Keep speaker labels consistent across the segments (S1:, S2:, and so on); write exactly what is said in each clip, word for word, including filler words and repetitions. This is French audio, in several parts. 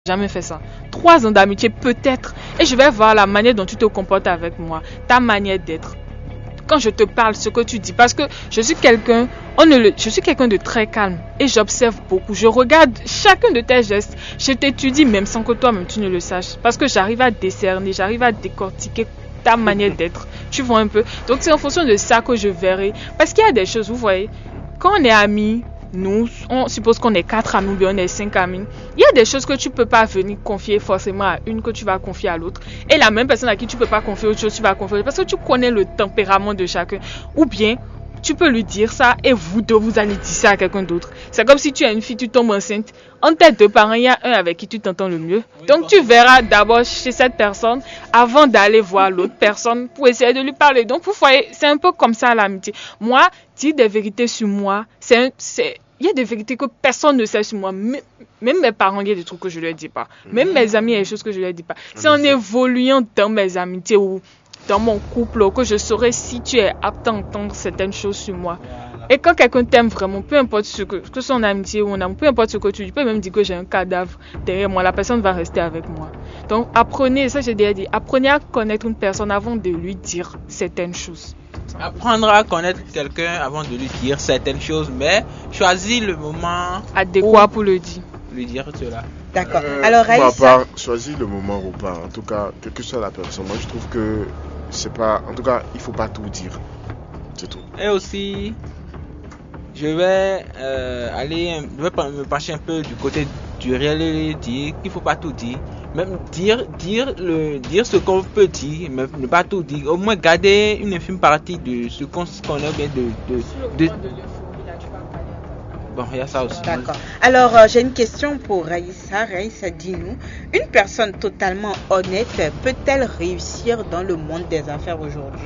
S1: Jamais fait ça. Trois ans d'amitié peut-être. Et je vais voir la manière dont tu te comportes avec moi. Ta manière d'être. Quand je te parle, ce que tu dis. Parce que je suis quelqu'un, on ne le, je suis quelqu'un de très calme. Et j'observe beaucoup. Je regarde chacun de tes gestes. Je t'étudie même sans que toi-même tu ne le saches. Parce que j'arrive à décerner, j'arrive à décortiquer ta manière d'être. Tu vois un peu. Donc c'est en fonction de ça que je verrai. Parce qu'il y a des choses, vous voyez, quand on est amis, nous, on suppose qu'on est quatre amis ou bien on est cinq amis. Il y a des choses que tu peux pas venir confier forcément à une que tu vas confier à l'autre. Et la même personne à qui tu peux pas confier autre chose, tu vas confier parce que tu connais le tempérament de chacun. Ou bien, tu peux lui dire ça et vous deux, vous allez dire ça à quelqu'un d'autre. C'est comme si tu as une fille, tu tombes enceinte. En tête de parents, il y a un avec qui tu t'entends le mieux. Donc tu verras d'abord chez cette personne avant d'aller voir l'autre personne pour essayer de lui parler. Donc vous voyez, c'est un peu comme ça l'amitié. Moi, dire des vérités sur moi, c'est un, c'est il y a des vérités que personne ne sait sur moi. Même mes parents, il y a des trucs que je ne leur dis pas. Même mes amis, il y a des choses que je ne leur dis pas. C'est en évoluant dans mes amitiés ou dans mon couple que je saurai si tu es apte à entendre certaines choses sur moi. Et quand quelqu'un t'aime vraiment, peu importe ce que, que son amitié ou un amour, peu importe ce que tu dis, tu peux même dire que j'ai un cadavre derrière moi, la personne va rester avec moi. Donc apprenez, ça j'ai déjà dit, apprenez à connaître une personne avant de lui dire certaines choses.
S2: Apprendre à connaître quelqu'un avant de lui dire certaines choses, mais choisir le moment
S1: adéquat pour le dire.
S2: Lui dire cela.
S3: D'accord.
S4: Euh,
S3: Alors,
S4: pour ma
S3: Aïssa...
S4: part, choisir le moment ou pas. En tout cas, quelle que soit la personne, moi je trouve que c'est pas. En tout cas, il faut pas tout dire. C'est tout.
S2: Et aussi, je vais euh, aller, je vais me pencher un peu du côté du réel et dire qu'il faut pas tout dire. Même dire, dire, le, dire ce qu'on peut dire, mais ne pas tout dire. Au moins garder une infime partie de ce qu'on connaît bien de. de, de... Bon, il y a ça aussi.
S3: D'accord. Alors, euh, j'ai une question pour Raïssa. Raïssa, dis-nous, une personne totalement honnête peut-elle réussir dans le monde des affaires aujourd'hui?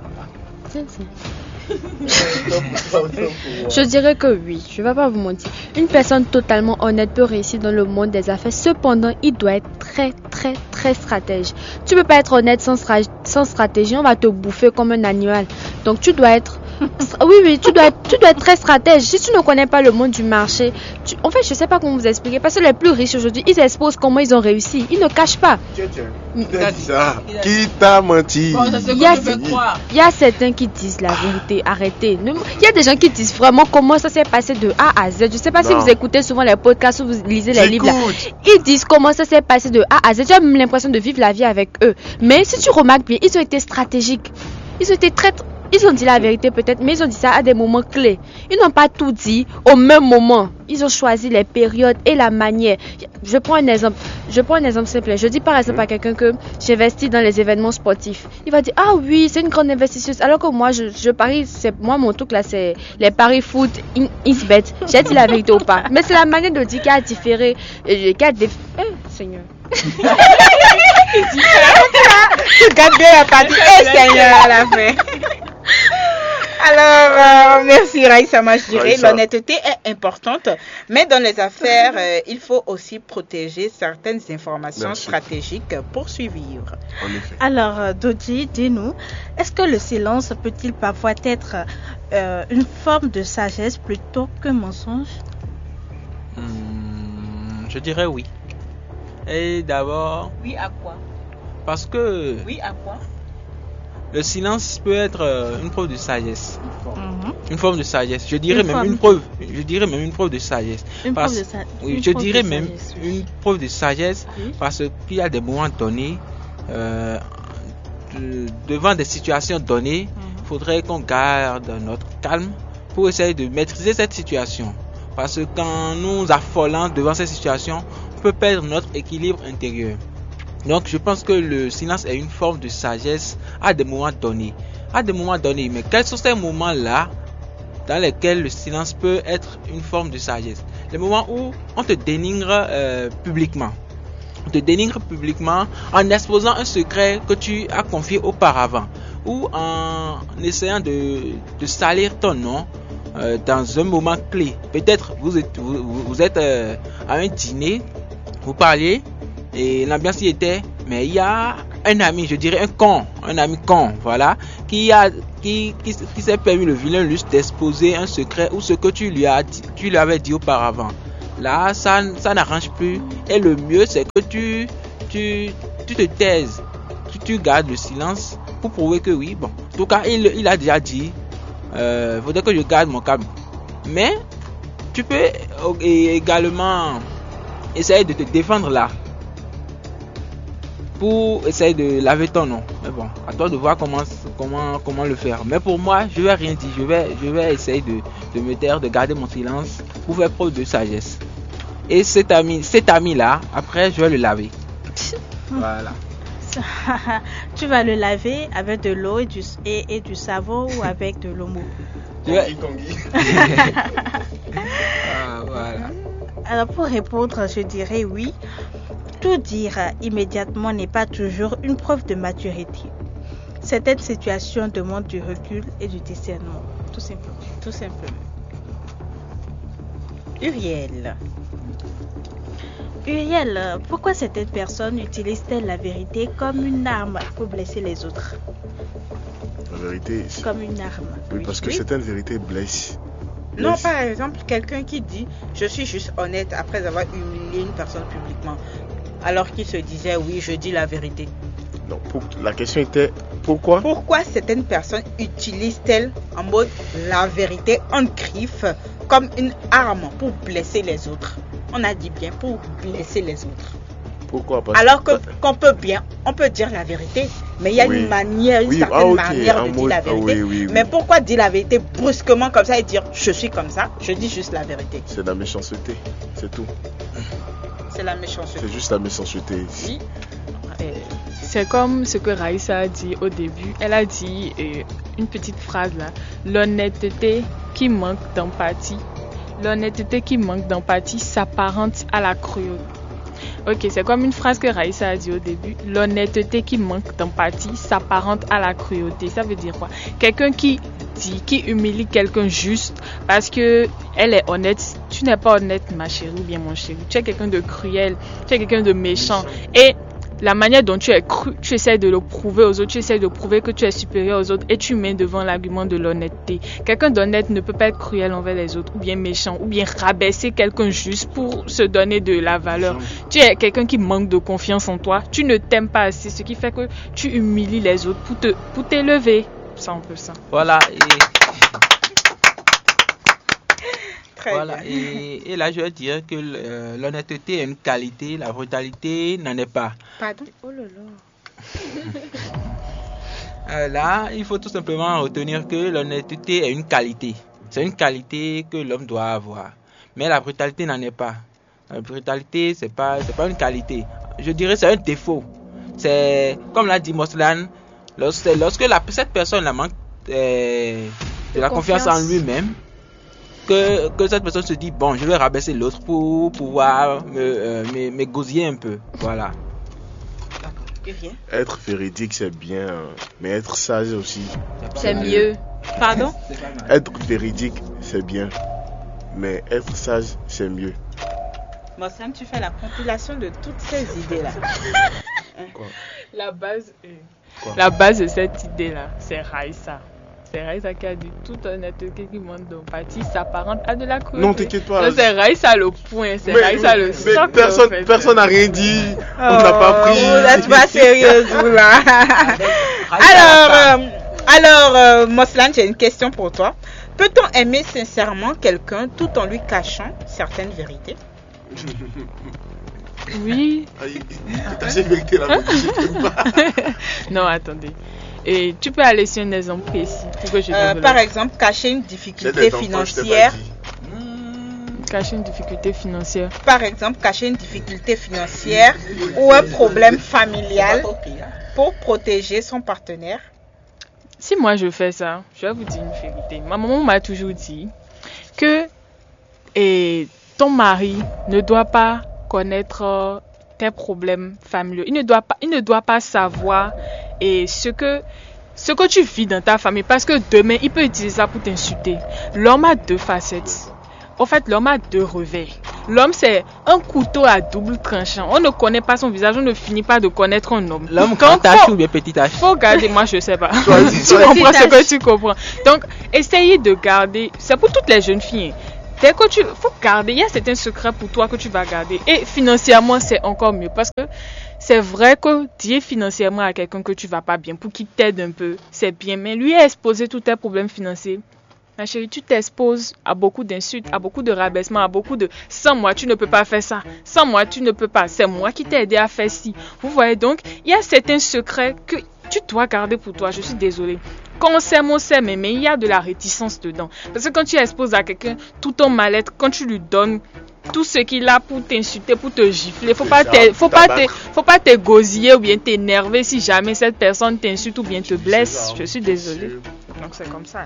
S5: Je dirais que oui, je ne vais pas vous mentir. Une personne totalement honnête peut réussir dans le monde des affaires. Cependant, il doit être très, très, très stratège. Tu ne peux pas être honnête sans, stra- sans stratégie. On va te bouffer comme un animal. Donc, tu dois être... Oui, oui, tu dois, être, tu dois être très stratège. Si tu ne connais pas le monde du marché, tu... en fait, je ne sais pas comment vous expliquer. Parce que les plus riches aujourd'hui, ils exposent comment ils ont réussi. Ils ne cachent pas.
S4: Tiens, tiens. Qui ça? Qui t'a menti?
S5: Bon, il, y a, il y a certains qui disent la vérité. Arrêtez. Il y a des gens qui disent vraiment comment ça s'est passé de A à Z. Je ne sais pas non. si vous écoutez souvent les podcasts ou vous lisez les livres. Là. Ils disent comment ça s'est passé de A à Z. J'ai même l'impression de vivre la vie avec eux. Mais si tu remarques bien, ils ont été stratégiques. Ils ont été très... Ils ont dit la vérité peut-être, mais ils ont dit ça à des moments clés. Ils n'ont pas tout dit au même moment. Ils ont choisi les périodes et la manière. Je prends un exemple. Je prends un exemple simple. Je dis par exemple à quelqu'un que j'investis dans les événements sportifs. Il va dire ah oui, c'est une grande investisseuse. Alors que moi, je, je parie, c'est moi mon truc là, c'est les paris foot, in, insbet. J'ai dit la vérité ou pas. Mais c'est la manière de dire qui a différé, euh, qui a déf... Eh, Seigneur.
S3: Tu gardes bien la partie. Eh Seigneur à la fin. Alors, euh, merci Raïssa, moi je dirais Raïssa. L'honnêteté est importante, mais dans les affaires, euh, il faut aussi protéger certaines informations merci. stratégiques pour survivre.
S4: En effet.
S6: Alors, euh, Dodi, dis-nous, est-ce que le silence peut-il parfois être euh, une forme de sagesse plutôt qu'un mensonge?
S2: Hum, Je dirais oui. Et d'abord...
S3: Oui à quoi?
S2: Parce que...
S3: Oui à quoi?
S2: Le silence peut être une preuve de sagesse.
S6: Mm-hmm.
S2: Une forme de sagesse. Je dirais
S6: une
S2: même
S6: forme.
S2: une preuve. Je dirais même une preuve de sagesse.
S6: Une
S2: parce,
S6: preuve de, sa...
S2: oui,
S6: une
S2: je
S6: preuve
S2: dirais
S6: de
S2: même
S6: sagesse.
S2: une preuve de sagesse
S6: oui.
S2: parce qu'il y a des moments donnés, euh, de, devant des situations données, il mm-hmm. faudrait qu'on garde notre calme pour essayer de maîtriser cette situation. Parce que quand nous affolons devant cette situation, on peut perdre notre équilibre intérieur. Donc je pense que le silence est une forme de sagesse à des moments donnés. À des moments donnés. Mais quels sont ces moments-là dans lesquels le silence peut être une forme de sagesse? Les moments où on te dénigre euh, publiquement. On te dénigre publiquement en exposant un secret que tu as confié auparavant. Ou en essayant de, de salir ton nom euh, dans un moment clé. Peut-être vous êtes, vous, vous êtes euh, à un dîner, vous parliez. Et l'ambiance y était, mais il y a un ami, je dirais un con, un ami con, voilà, qui a, qui, qui, qui s'est permis le vilain luxe d'exposer un secret ou ce que tu lui as dit, tu lui avais dit auparavant. là, ça, ça n'arrange plus. Et le mieux, c'est que tu, tu, tu te taises, tu, tu gardes le silence pour prouver que oui. Bon, en tout cas, il, il a déjà dit, euh, faudrait que je garde mon calme. Mais tu peux également essayer de te défendre là, pour essayer de laver ton nom. Mais bon, à toi de voir comment, comment, comment le faire. Mais pour moi, je vais rien dire. Je vais, je vais essayer de, de me taire, de garder mon silence pour faire preuve de sagesse. Et cet ami, cet ami-là, après, je vais le laver. Voilà.
S6: Tu vas le laver avec de l'eau et du, et, et du savon ou avec de l'omo?
S2: Vais... ah, voilà.
S6: Alors pour répondre, je dirais oui. Tout dire immédiatement n'est pas toujours une preuve de maturité. Certaines situations demandent du recul et du discernement. Tout simplement.
S3: Tout simplement. Uriel.
S6: Uriel, pourquoi certaines personnes utilisent-elles la vérité comme une arme pour blesser les autres?
S4: La vérité, c'est...
S6: Comme une arme.
S4: Oui, parce que
S3: oui.
S4: certaines vérités blessent.
S3: Non,
S4: blessent.
S3: par exemple, quelqu'un qui dit « Je suis juste honnête » après avoir humilié une personne publiquement, alors qu'il se disait « Oui, je dis la vérité ».
S4: Non, pour... la question était pourquoi?
S3: Pourquoi certaines personnes utilisent-elles en mode la vérité en griffe comme une arme pour blesser les autres? On a dit bien pour blesser les autres.
S4: Pourquoi? Parce
S3: Alors que qu'on peut bien, on peut dire la vérité, mais il y a
S4: oui.
S3: une manière, une
S4: oui.
S3: certaine
S4: ah, okay.
S3: manière
S4: en
S3: de
S4: mode...
S3: dire la vérité.
S4: Ah, oui, oui, oui.
S3: Mais pourquoi dire la vérité brusquement comme ça et dire je suis comme ça? Je dis juste la vérité.
S4: C'est la méchanceté, c'est tout.
S3: C'est la méchanceté.
S4: C'est juste la méchanceté.
S3: Oui.
S1: C'est comme ce que Raïssa a dit au début. Elle a dit euh, une petite phrase là. L'honnêteté qui manque d'empathie. L'honnêteté qui manque d'empathie s'apparente à la cruauté. Ok, c'est comme une phrase que Raïssa a dit au début. L'honnêteté qui manque d'empathie s'apparente à la cruauté. Ça veut dire quoi? Quelqu'un qui dit, qui humilie quelqu'un juste parce que elle est honnête. Tu n'es pas honnête, ma chérie ou bien mon chéri. Tu es quelqu'un de cruel. Tu es quelqu'un de méchant. Et la manière dont tu es cru, tu essaies de le prouver aux autres, tu essaies de prouver que tu es supérieur aux autres et tu mets devant l'argument de l'honnêteté. Quelqu'un d'honnête ne peut pas être cruel envers les autres ou bien méchant ou bien rabaisser quelqu'un juste pour se donner de la valeur. Tu es quelqu'un qui manque de confiance en toi, tu ne t'aimes pas assez, ce qui fait que tu humilies les autres pour te, pour t'élever. C'est un peu ça.
S2: Voilà. Et...
S3: Très
S2: Voilà,
S3: bien.
S2: et, et là je veux dire que euh, l'honnêteté est une qualité, la brutalité n'en est pas.
S3: Pardon?
S6: Oh là là.
S2: Euh, là, il faut tout simplement retenir que l'honnêteté est une qualité. C'est une qualité que l'homme doit avoir. Mais la brutalité n'en est pas. La brutalité, c'est pas, c'est pas une qualité. Je dirais c'est un défaut. C'est, comme l'a dit Moslan, lorsque, lorsque la, cette personne la manque euh, de, de la confiance, confiance en lui-même, Que, que cette personne se dit bon, je vais rabaisser l'autre pour pouvoir me, euh, me, me gosiller un peu. Voilà.
S4: Être véridique c'est bien, mais être sage aussi
S5: c'est mieux.
S3: Pardon?
S4: Être véridique c'est bien, mais être sage c'est mieux.
S3: Mossam, tu fais la compilation de toutes ces idées là.
S4: Quoi?
S1: La base, euh,
S4: Quoi?
S1: la base de cette idée là, c'est Raïssa. C'est Raïssa qui a dit toute honnêteté qui manque d'empathie s'apparente à de la cruauté.
S4: Non, t'inquiète pas.
S1: Ça, c'est Raïssa le point, c'est
S4: Mais-
S1: Raïssa le
S4: mais
S1: socle.
S4: personne
S1: en fait.
S4: personne n'a rien dit, on n'a pas pris.
S3: Vous n'êtes pas sérieuse, vous là. Alors, euh, alors euh, Moslan, j'ai une question pour toi. Peut-on aimer sincèrement quelqu'un tout en lui cachant certaines vérités?
S1: Oui.
S4: Aïe, t'as cette vérité là, mais je t'aime pas.
S1: Non, attendez. Et tu peux aller sur un exemple précis pour que je
S3: Euh,
S1: développe.
S3: par exemple, cacher une
S4: J'ai
S3: difficulté
S4: des enfants, je t'ai pas
S3: financière.
S4: dit.
S1: Cacher une difficulté financière.
S3: Par exemple, cacher une difficulté financière ou un problème familial pour protéger son partenaire.
S1: Si moi je fais ça, je vais vous dire une vérité. Ma maman m'a toujours dit que et, ton mari ne doit pas connaître euh, tes problèmes familiaux. Il ne doit pas, il ne doit pas savoir et ce que ce que tu vis dans ta famille parce que demain il peut utiliser ça pour t'insulter. L'homme a deux facettes. En fait, l'homme a deux revers. L'homme, c'est un couteau à double tranchant. On ne connaît pas son visage, on ne finit pas de connaître un homme.
S2: L'homme
S1: Donc,
S2: grand tache
S1: faut-
S2: ou bien petit tache?
S1: faut garder, moi je sais pas.
S4: Choisis,
S1: Tu
S4: choisis.
S1: comprends ce que tu comprends. Donc, essayez de garder, c'est pour toutes les jeunes filles. dès que tu... faut garder, il y a certains secrets pour toi que tu vas garder. Et financièrement, c'est encore mieux. Parce que c'est vrai que dire financièrement à quelqu'un que tu vas pas bien, pour qu'il t'aide un peu, c'est bien. Mais lui a exposé tous tes problèmes financiers. Ma chérie, tu t'exposes à beaucoup d'insultes, à beaucoup de rabaissements, à beaucoup de... Sans moi, tu ne peux pas faire ça. Sans moi, tu ne peux pas. C'est moi qui t'ai aidé à faire ci. Vous voyez donc, il y a certains secrets que tu dois garder pour toi. Je suis désolée. Quand on s'aime, on s'aime, mais il y a de la réticence dedans. Parce que quand tu exposes à quelqu'un tout ton mal-être, quand tu lui donnes tout ce qu'il a pour t'insulter, pour te gifler, faut pas te, faut pas te, faut pas te gosiller ou bien t'énerver si jamais cette personne t'insulte ou bien te blesse. Je suis désolée. Donc c'est comme ça.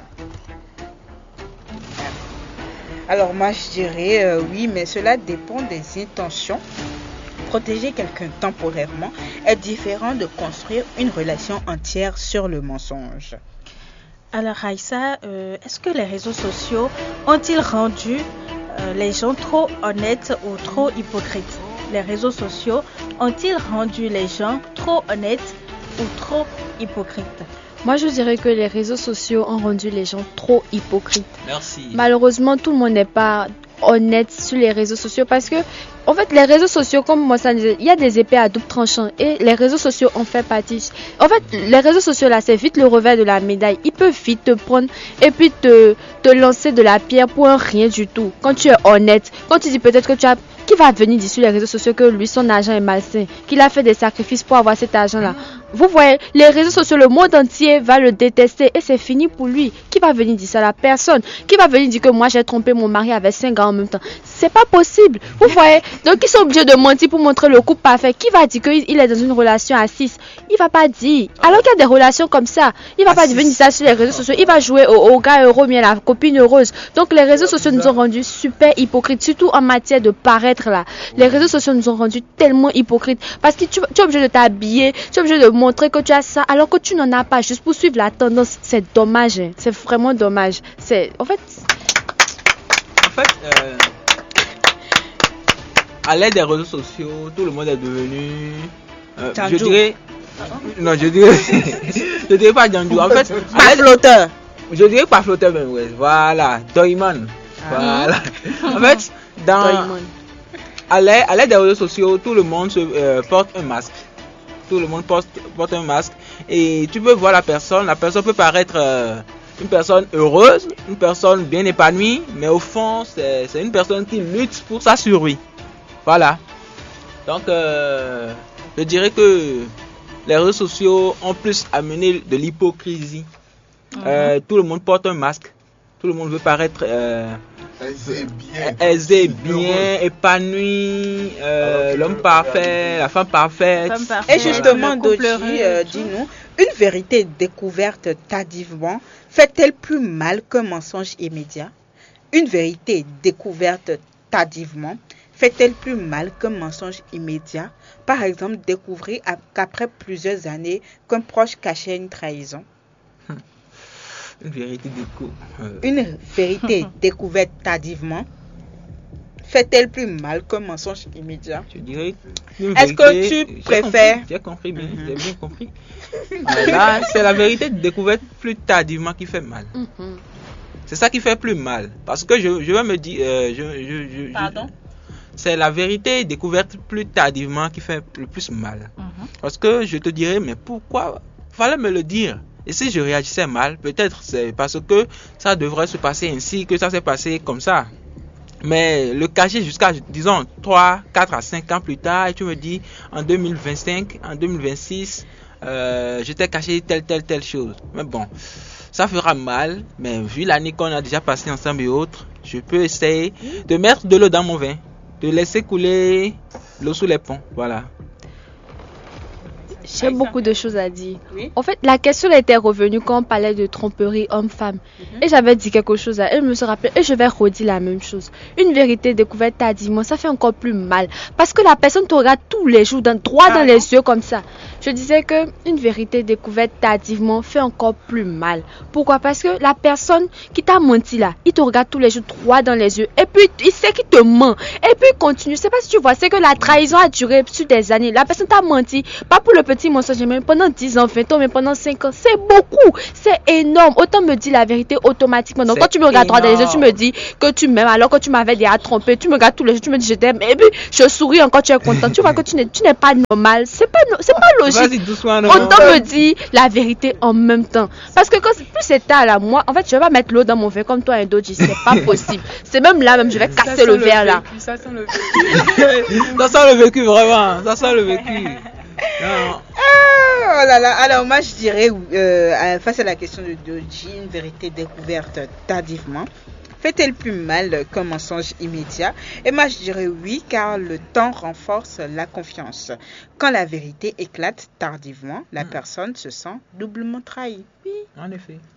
S3: Alors moi je dirais euh, oui, mais cela dépend des intentions. Protéger quelqu'un temporairement est différent de construire une relation entière sur le mensonge.
S6: Alors Aïssa, euh, est-ce que les réseaux sociaux ont-ils rendu euh, les gens trop honnêtes ou trop hypocrites? Les réseaux sociaux ont-ils rendu les gens trop honnêtes ou trop hypocrites?
S5: Moi, je dirais que les réseaux sociaux ont rendu les gens trop hypocrites.
S2: Merci.
S5: Malheureusement, tout le monde n'est pas honnête sur les réseaux sociaux parce que, en fait, les réseaux sociaux, comme moi ça disait, il y a des épées à double tranchant et les réseaux sociaux en fait partie. En fait, les réseaux sociaux là, c'est vite le revers de la médaille. Ils peuvent vite te prendre et puis te, te lancer de la pierre pour un rien du tout. Quand tu es honnête, quand tu dis peut-être que tu as... Qui va venir dire sur les réseaux sociaux que lui, son argent est malsain, qu'il a fait des sacrifices pour avoir cet argent-là? Vous voyez, les réseaux sociaux, le monde entier va le détester et c'est fini pour lui. Qui va venir dire ça? La personne. Qui va venir dire que moi, j'ai trompé mon mari avec cinq gars en même temps? C'est pas possible. Vous voyez? Donc, ils sont obligés de mentir pour montrer le couple parfait. Qui va dire qu'il est dans une relation à six? Il va pas dire. Alors qu'il y a des relations comme ça, il va pas venir dire ça sur les réseaux sociaux. Il va jouer au, au gars heureux, mais la copine heureuse. Donc, les réseaux sociaux nous ont rendus super hypocrites, surtout en matière de paraître. Là. Les réseaux sociaux nous ont rendus tellement hypocrites parce que tu, tu es obligé de t'habiller, tu es obligé de montrer que tu as ça alors que tu n'en as pas juste pour suivre la tendance. C'est dommage, hein. C'est vraiment dommage. C'est en fait.
S2: En fait, euh, à l'aide des réseaux sociaux, tout le monde est devenu. Euh, je dirais. Non, je dirais. je dirais pas Django. En fait,
S3: pas flotteur.
S2: Je dirais pas flotteur, mais ouais. Voilà, Doyman. Voilà. En fait. Dans, à l'aide des réseaux sociaux, tout le monde se, euh, porte un masque. Tout le monde porte, porte un masque. Et tu peux voir la personne. La personne peut paraître euh, une personne heureuse, une personne bien épanouie. Mais au fond, c'est, c'est une personne qui lutte pour sa survie. Voilà. Donc, euh, je dirais que les réseaux sociaux ont plus amené de l'hypocrisie. Mm-hmm. Euh, tout le monde porte un masque. Tout le monde veut paraître... Euh,
S4: aisé, bien,
S2: aisé, bien épanoui, euh, l'homme parfait, la femme parfaite.
S6: Femme parfaite.
S3: Et justement, Doji, euh, dis-nous, une vérité découverte tardivement fait-elle plus mal qu'un mensonge immédiat? Une vérité découverte tardivement fait-elle plus mal qu'un mensonge immédiat? Par exemple, découvrir qu'après plusieurs années qu'un proche cachait une trahison.
S2: Une vérité déco... euh...
S3: Une vérité découverte tardivement fait-elle plus mal qu'un mensonge immédiat?
S2: Je dirais.
S3: Est-ce que tu préfères...
S2: J'ai compris, bien, mm-hmm. j'ai bien compris. Mais là, c'est la vérité découverte plus tardivement qui fait mal. Mm-hmm. C'est ça qui fait plus mal. Parce que je, je vais me dire... Euh, je, je, je,
S3: Pardon?
S2: Je, c'est la vérité découverte plus tardivement qui fait le plus mal. Mm-hmm. Parce que je te dirais, mais pourquoi fallait me le dire? Et si je réagissais mal, peut-être c'est parce que ça devrait se passer ainsi, que ça s'est passé comme ça. Mais le cacher jusqu'à, disons, trois, quatre à cinq ans plus tard, et tu me dis, en deux mille vingt-cinq, en deux mille vingt-six, euh, je t'ai caché telle, telle, telle chose. Mais bon, ça fera mal, mais vu l'année qu'on a déjà passé ensemble et autres, je peux essayer de mettre de l'eau dans mon vin, de laisser couler l'eau sous les ponts, voilà.
S5: J'ai beaucoup de choses à dire.
S3: Oui.
S5: En fait, la question était revenue quand on parlait de tromperie homme-femme. Mm-hmm. Et j'avais dit quelque chose à elle, je me suis rappelé, et je vais redire la même chose. Une vérité découverte tardivement, ça fait encore plus mal. Parce que la personne te regarde tous les jours, dans, droit ah, dans les yeux comme ça. Je disais que une vérité découverte tardivement fait encore plus mal. Pourquoi? Parce que la personne qui t'a menti là, il te regarde tous les jours droit dans les yeux et puis il sait qu'il te ment et puis il continue. Je sais pas si tu vois, c'est que la trahison a duré sur des années. La personne t'a menti, pas pour le petit mensonge, mais pendant dix ans, vingt ans, mais pendant cinq ans. C'est beaucoup, c'est énorme. Autant me dire la vérité automatiquement. Donc quand tu me regardes droit dans les yeux, tu me dis que tu m'aimes alors que tu m'avais déjà trompé. Tu me regardes tous les jours, tu me dis je t'aime et puis je souris encore, tu es content. Tu vois que tu n'es, tu n'es pas normal. C'est pas, c'est pas logique.
S2: Vas-y, doucement, non.
S5: Autant me dire la vérité en même temps. Parce que quand plus c'est tard là, moi, en fait, je vais pas mettre l'eau dans mon verre comme toi un doji. C'est pas possible. C'est même là, même, je vais casser le verre là.
S1: Ça sent le vécu.
S2: Ça sent le vécu, vraiment. Ça sent le vécu. Non.
S3: Ah, oh là là. Alors, moi, je dirais, euh, face à la question de doji, une vérité découverte tardivement fait-elle plus mal qu'un mensonge immédiat? Et moi, je dirais oui, car le temps renforce la confiance. Quand la vérité éclate tardivement, la mmh. personne se sent doublement trahie.
S2: Oui, en effet.